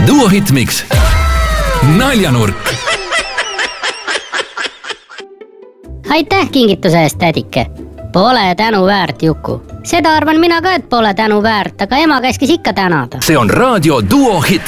Duo Hitmix. Naljanurk. Aitäh kingituse eest, tädike. Pole tänu väärt, Juku. Seda arvan mina ka, et pole tänu väärt, aga ema käskis ikka tänada. See on raadio Duo Hit.